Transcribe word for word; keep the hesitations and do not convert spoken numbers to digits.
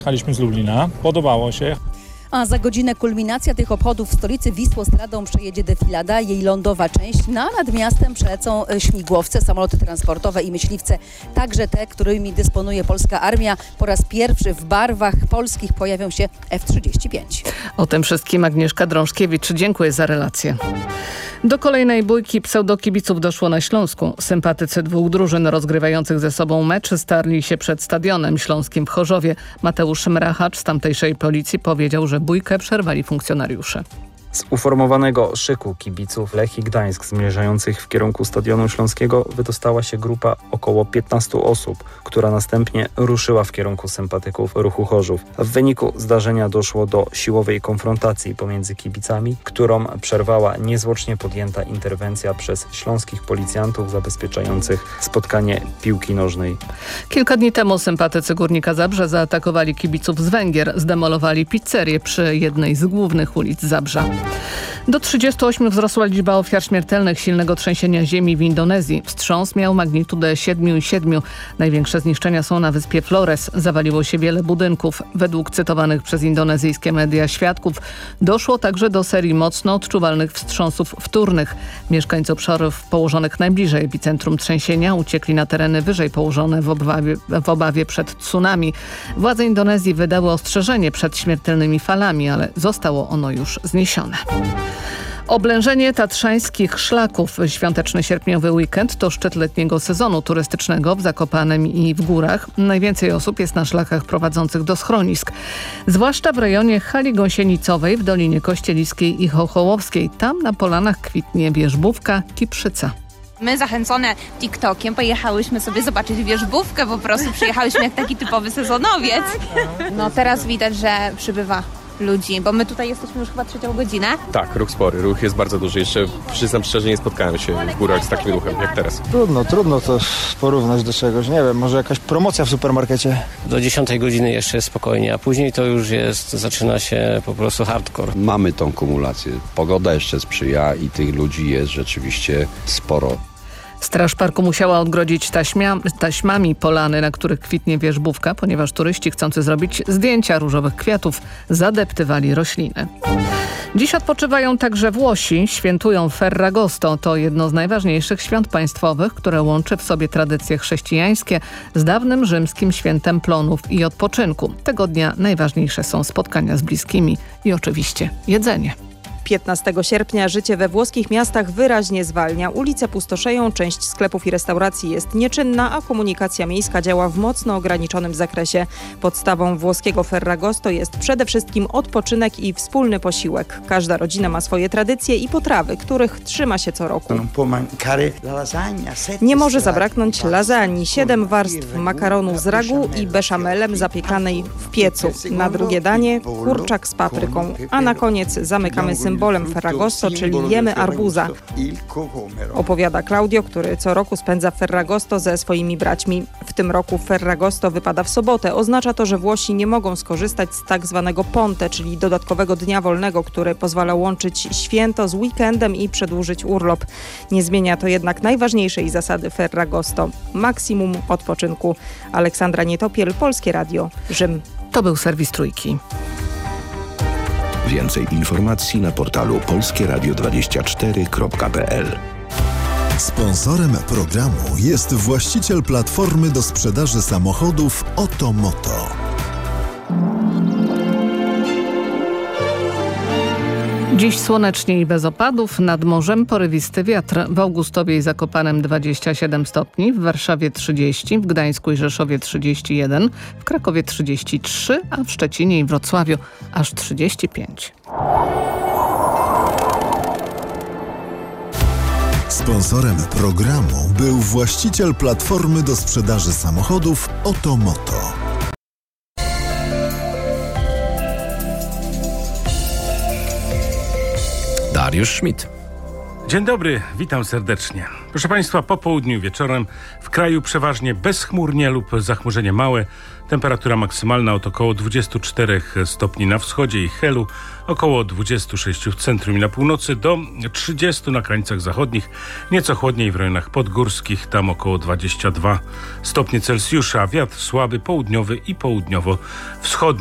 Jechaliśmy z Lublina, podobało się. A za godzinę kulminacja tych obchodów w stolicy. Wisłostradą przejedzie defilada, jej lądowa część. No, a nad miastem przelecą śmigłowce, samoloty transportowe i myśliwce, także te, którymi dysponuje polska armia. Po raz pierwszy w barwach polskich pojawią się F trzydzieści pięć. O tym wszystkim Agnieszka Drążkiewicz. Dziękuję za relację. Do kolejnej bójki pseudokibiców doszło na Śląsku. Sympatycy dwóch drużyn rozgrywających ze sobą mecz starli się przed stadionem śląskim w Chorzowie. Mateusz Mrachacz z tamtejszej policji powiedział, że bójkę przerwali funkcjonariusze. Z uformowanego szyku kibiców Lechii Gdańsk zmierzających w kierunku Stadionu Śląskiego wydostała się grupa około piętnastu osób, która następnie ruszyła w kierunku sympatyków ruchu Chorzów. W wyniku zdarzenia doszło do siłowej konfrontacji pomiędzy kibicami, którą przerwała niezwłocznie podjęta interwencja przez śląskich policjantów zabezpieczających spotkanie piłki nożnej. Kilka dni temu sympatycy Górnika Zabrze zaatakowali kibiców z Węgier, zdemolowali pizzerię przy jednej z głównych ulic Zabrza. Do trzydziestu ośmiu wzrosła liczba ofiar śmiertelnych silnego trzęsienia ziemi w Indonezji. Wstrząs miał magnitudę siedem i siedem. Największe zniszczenia są na wyspie Flores. Zawaliło się wiele budynków. Według cytowanych przez indonezyjskie media świadków doszło także do serii mocno odczuwalnych wstrząsów wtórnych. Mieszkańcy obszarów położonych najbliżej epicentrum trzęsienia uciekli na tereny wyżej położone w obawie, w obawie przed tsunami. Władze Indonezji wydały ostrzeżenie przed śmiertelnymi falami, ale zostało ono już zniesione. Oblężenie tatrzańskich szlaków. Świąteczny sierpniowy weekend to szczyt letniego sezonu turystycznego w Zakopanem i w górach. Najwięcej osób jest na szlakach prowadzących do schronisk. Zwłaszcza w rejonie Hali Gąsienicowej, w Dolinie Kościeliskiej i Chochołowskiej. Tam na polanach kwitnie wierzbówka, kiprzyca. My zachęcone TikTokiem pojechałyśmy sobie zobaczyć wierzbówkę, po prostu przyjechałyśmy jak taki typowy sezonowiec. No teraz widać, że przybywa ludzi, bo my tutaj jesteśmy już chyba trzecią godzinę. Tak, ruch spory, ruch jest bardzo duży. Jeszcze przyznam szczerze, nie spotkałem się w górach z takim ruchem jak teraz. Trudno, trudno to porównać do czegoś, nie wiem, może jakaś promocja w supermarkecie. Do dziesiątej godziny jeszcze jest spokojnie, a później to już jest, zaczyna się po prostu hardcore. Mamy tą kumulację, pogoda jeszcze sprzyja i tych ludzi jest rzeczywiście sporo. Straż Parku musiała odgrodzić taśmia, taśmami polany, na których kwitnie wierzbówka, ponieważ turyści chcący zrobić zdjęcia różowych kwiatów zadeptywali rośliny. Dziś odpoczywają także Włosi, świętują Ferragosto. To jedno z najważniejszych świąt państwowych, które łączy w sobie tradycje chrześcijańskie z dawnym rzymskim świętem plonów i odpoczynku. Tego dnia najważniejsze są spotkania z bliskimi i oczywiście jedzenie. piętnastego sierpnia życie we włoskich miastach wyraźnie zwalnia. Ulice pustoszeją, część sklepów i restauracji jest nieczynna, a komunikacja miejska działa w mocno ograniczonym zakresie. Podstawą włoskiego Ferragosto jest przede wszystkim odpoczynek i wspólny posiłek. Każda rodzina ma swoje tradycje i potrawy, których trzyma się co roku. Nie może zabraknąć lasagne, siedem warstw makaronu z ragu i beszamelem zapiekanej w piecu. Na drugie danie kurczak z papryką, a na koniec zamykamy symbolem Ferragosto, czyli jemy arbuza. Opowiada Claudio, który co roku spędza Ferragosto ze swoimi braćmi. W tym roku Ferragosto wypada w sobotę. Oznacza to, że Włosi nie mogą skorzystać z tak zwanego ponte, czyli dodatkowego dnia wolnego, który pozwala łączyć święto z weekendem i przedłużyć urlop. Nie zmienia to jednak najważniejszej zasady Ferragosto – maksimum odpoczynku. Aleksandra Nietopiel, Polskie Radio, Rzym. To był serwis Trójki. Więcej informacji na portalu polskie radio dwadzieścia cztery kropka p l. Sponsorem programu jest właściciel platformy do sprzedaży samochodów Otomoto. Dziś słonecznie i bez opadów, nad morzem porywisty wiatr. W Augustowie i Zakopanem dwadzieścia siedem stopni, w Warszawie trzydzieści, w Gdańsku i Rzeszowie trzydzieści jeden, w Krakowie trzydzieści trzy, a w Szczecinie i Wrocławiu aż trzydzieści pięć. Sponsorem programu był właściciel platformy do sprzedaży samochodów Otomoto. Dariusz Schmidt. Dzień dobry, witam serdecznie. Proszę Państwa, po południu wieczorem w kraju przeważnie bezchmurnie lub zachmurzenie małe. Temperatura maksymalna od około dwudziestu czterech stopni na wschodzie i Helu, około dwudziestu sześciu w centrum i na północy, do trzydziestu na krańcach zachodnich, nieco chłodniej w rejonach podgórskich, tam około dwadzieścia dwa stopnie Celsjusza, wiatr słaby, południowy i południowo-wschodni.